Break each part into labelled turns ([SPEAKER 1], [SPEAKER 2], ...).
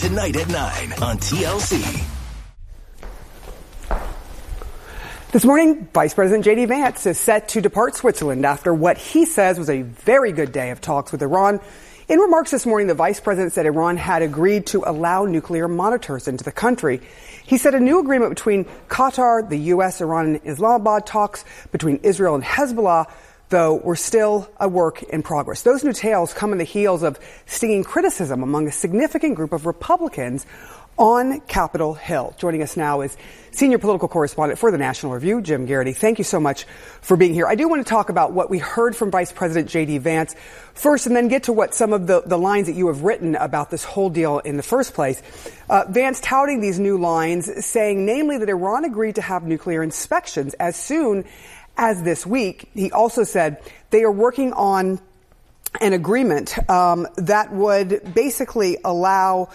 [SPEAKER 1] tonight at 9 on TLC.
[SPEAKER 2] This morning, Vice President J.D. Vance is set to depart Switzerland after what he says was a very good day of talks with Iran. In remarks this morning, the Vice President said Iran had agreed to allow nuclear monitors into the country. He said a new agreement between Qatar, the U.S., Iran, and Islamabad talks between Israel and Hezbollah, though, were still a work in progress. Those new details come in the heels of stinging criticism among a significant group of Republicans on Capitol Hill. Joining us now is senior political correspondent for the National Review, Jim Geraghty. Thank you so much for being here. I do want to talk about what we heard from Vice President J.D. Vance first, and then get to what some of the lines that you have written about this whole deal in the first place. Vance touting these new lines, saying namely that Iran agreed to have nuclear inspections as soon as this week. He also said they are working on an agreement that would basically allow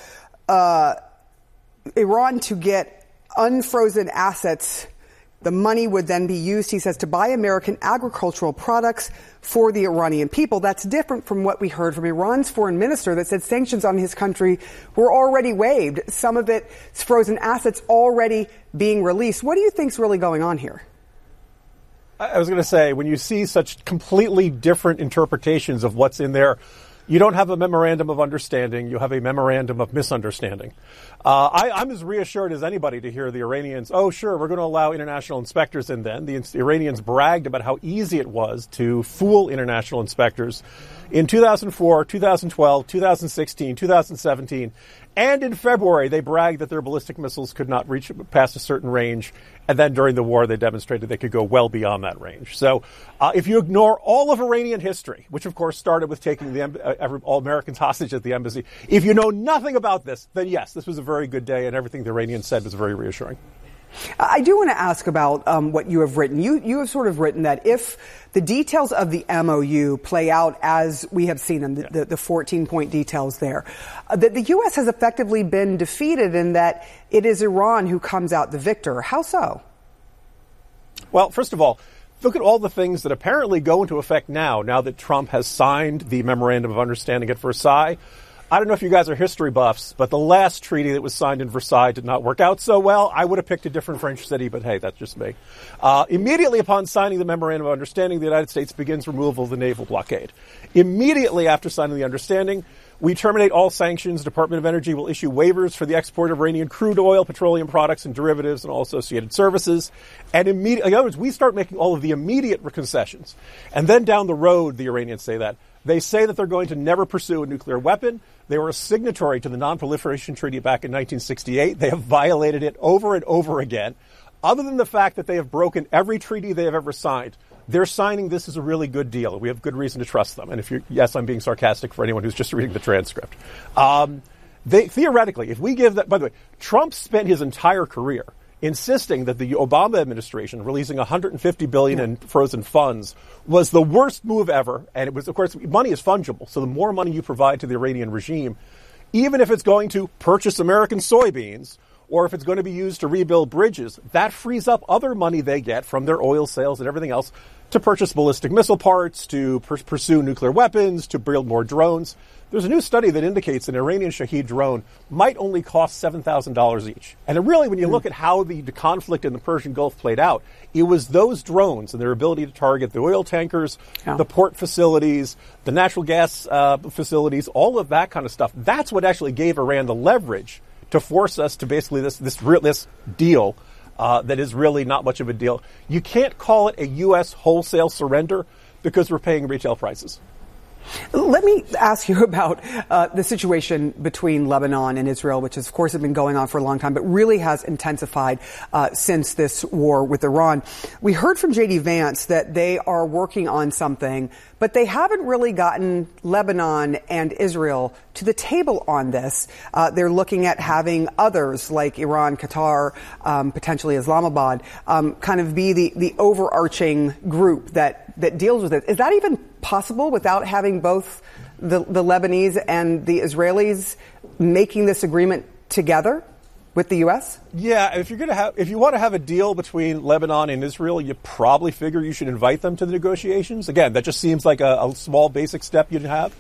[SPEAKER 2] Iran to get unfrozen assets. The money would then be used, he says, to buy American agricultural products for the Iranian people. That's different from what we heard from Iran's foreign minister that said sanctions on his country were already waived. Some of its frozen assets already being released. What do you think's really going on here?
[SPEAKER 3] I was going to say, when you see such completely different interpretations of what's in there, you don't have a memorandum of understanding. You have a memorandum of misunderstanding. I'm as reassured as anybody to hear the Iranians, oh, sure, we're going to allow international inspectors in then. The Iranians bragged about how easy it was to fool international inspectors in 2004, 2012, 2016, 2017. And in February, they bragged that their ballistic missiles could not reach past a certain range. And then during the war, they demonstrated they could go well beyond that range. So if you ignore all of Iranian history, which, of course, started with taking all Americans hostage at the embassy, if you know nothing about this, then yes, this was a very good day, and everything the Iranians said was very reassuring.
[SPEAKER 2] I do want to ask about what you have written. You have sort of written that if the details of the MOU play out as we have seen them, the 14-point details there, that the U.S. has effectively been defeated and that it is Iran who comes out the victor. How so?
[SPEAKER 3] Well, first of all, look at all the things that apparently go into effect now that Trump has signed the Memorandum of Understanding at Versailles. I don't know if you guys are history buffs, but the last treaty that was signed in Versailles did not work out so well. I would have picked a different French city, but hey, that's just me. Immediately upon signing the Memorandum of Understanding, the United States begins removal of the naval blockade. Immediately after signing the understanding, we terminate all sanctions. Department of Energy will issue waivers for the export of Iranian crude oil, petroleum products, and derivatives, and all associated services. And in other words, we start making all of the immediate concessions. And then down the road, the Iranians say that. They say that they're going to never pursue a nuclear weapon. They were a signatory to the Non-Proliferation Treaty back in 1968. They have violated it over and over again. Other than the fact that they have broken every treaty they have ever signed, they're signing this as a really good deal. We have good reason to trust them. And yes, I'm being sarcastic for anyone who's just reading the transcript. Theoretically, if we give that, by the way, Trump spent his entire career insisting that the Obama administration releasing $150 billion in frozen funds was the worst move ever. And it was, of course, money is fungible. So the more money you provide to the Iranian regime, even if it's going to purchase American soybeans or if it's going to be used to rebuild bridges, that frees up other money they get from their oil sales and everything else to purchase ballistic missile parts, to pursue nuclear weapons, to build more drones. There's a new study that indicates an Iranian Shahed drone might only cost $7,000 each. And really, when you look at how the conflict in the Persian Gulf played out, it was those drones and their ability to target the oil tankers, the port facilities, the natural gas facilities, all of that kind of stuff. That's what actually gave Iran the leverage to force us to basically this deal that is really not much of a deal. You can't call it a U.S. wholesale surrender because we're paying retail prices.
[SPEAKER 2] Let me ask you about the situation between Lebanon and Israel, which, of course, has been going on for a long time, but really has intensified since this war with Iran. We heard from J.D. Vance that they are working on something, but they haven't really gotten Lebanon and Israel to the table on this. They're looking at having others like Iran, Qatar, potentially Islamabad, kind of be the overarching group that deals with it. Is that even possible without having both the Lebanese and the Israelis making this agreement together with the U.S.?
[SPEAKER 3] Yeah, if you want to have a deal between Lebanon and Israel, you probably figure you should invite them to the negotiations. Again, that just seems like a small basic step you'd have.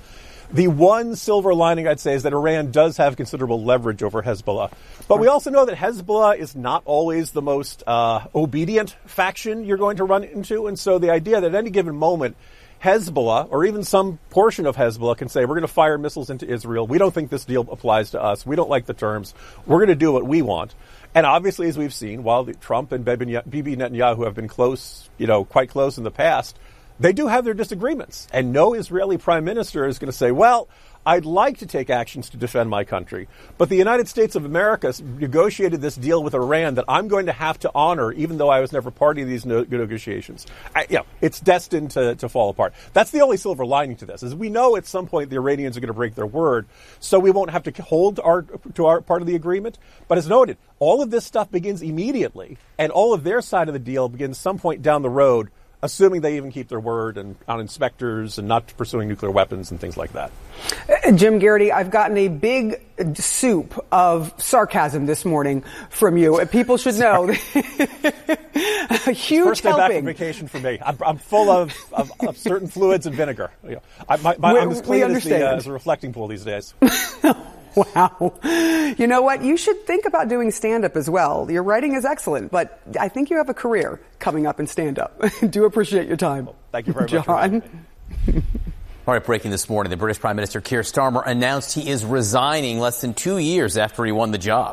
[SPEAKER 3] The one silver lining, I'd say, is that Iran does have considerable leverage over Hezbollah. But we also know that Hezbollah is not always the most obedient faction you're going to run into. And so the idea that at any given moment, Hezbollah, or even some portion of Hezbollah, can say, we're going to fire missiles into Israel. We don't think this deal applies to us. We don't like the terms. We're going to do what we want. And obviously, as we've seen, while Trump and Bibi Netanyahu have been close, quite close in the past, they do have their disagreements. And no Israeli prime minister is going to say, well, I'd like to take actions to defend my country, but the United States of America negotiated this deal with Iran that I'm going to have to honor, even though I was never party to these negotiations. It's destined to fall apart. That's the only silver lining to this, is we know at some point the Iranians are going to break their word, so we won't have to hold our part of the agreement. But as noted, all of this stuff begins immediately, and all of their side of the deal begins some point down the road, assuming they even keep their word and on inspectors and not pursuing nuclear weapons and things like that.
[SPEAKER 2] Jim Garrity, I've gotten a big soup of sarcasm this morning from you. People should know. A huge
[SPEAKER 3] First day back from vacation for me. I'm full of certain fluids and vinegar. I'm as clean as a reflecting pool these days.
[SPEAKER 2] Wow. You know what? You should think about doing stand-up as well. Your writing is excellent, but I think you have a career coming up in stand-up. Do appreciate your time.
[SPEAKER 3] Well, thank you very much,
[SPEAKER 2] John.
[SPEAKER 4] All right, breaking this morning, the British Prime Minister Keir Starmer announced he is resigning less than 2 years after he won the job.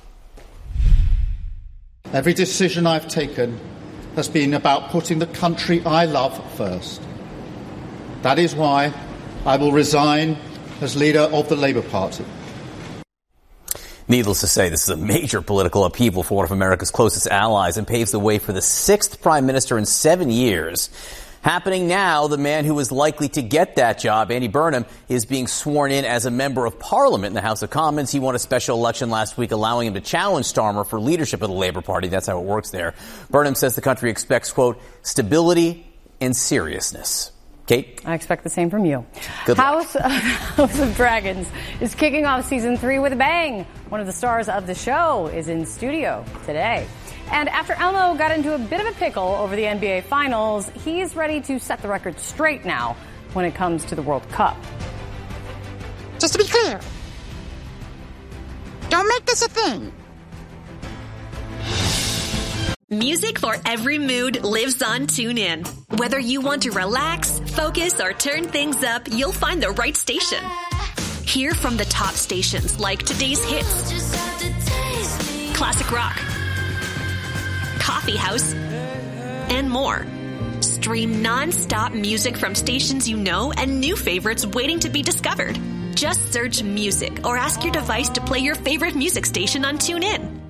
[SPEAKER 5] Every decision I've taken has been about putting the country I love first. That is why I will resign as leader of the Labour Party.
[SPEAKER 4] Needless to say, this is a major political upheaval for one of America's closest allies and paves the way for the sixth prime minister in 7 years. Happening now, the man who is likely to get that job, Andy Burnham, is being sworn in as a member of Parliament in the House of Commons. He won a special election last week, allowing him to challenge Starmer for leadership of the Labour Party. That's how it works there. Burnham says the country expects, quote, stability and seriousness. Kate?
[SPEAKER 6] I expect the same from you.
[SPEAKER 4] Good luck.
[SPEAKER 6] House of Dragons is kicking off season 3 with a bang. One of the stars of the show is in studio today. And after Elmo got into a bit of a pickle over the NBA Finals, he's ready to set the record straight now when it comes to the World Cup.
[SPEAKER 7] Just to be clear, don't make this a thing.
[SPEAKER 8] Music for every mood lives on TuneIn. Whether you want to relax, focus, or turn things up, you'll find the right station. Hear from the top stations like Today's Hits, Classic Rock, Coffee House, and more. Stream non-stop music from stations you know and new favorites waiting to be discovered. Just search music or ask your device to play your favorite music station on TuneIn.